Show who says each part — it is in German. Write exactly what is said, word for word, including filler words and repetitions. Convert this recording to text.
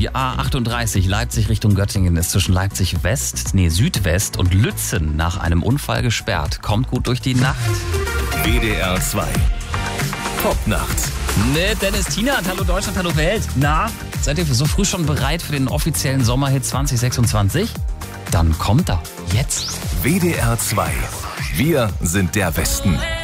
Speaker 1: Die A achtunddreißig Leipzig Richtung Göttingen ist zwischen Leipzig West, nee Südwest und Lützen nach einem Unfall gesperrt. Kommt gut durch die Nacht.
Speaker 2: W D R zwei. Popnacht.
Speaker 1: Mit Dennis Tienert. Hallo Deutschland, hallo Welt. Na, seid ihr so früh schon bereit für den offiziellen Sommerhit zwanzig sechsundzwanzig? Dann kommt er. Jetzt.
Speaker 2: W D R zwei. Wir sind der Westen.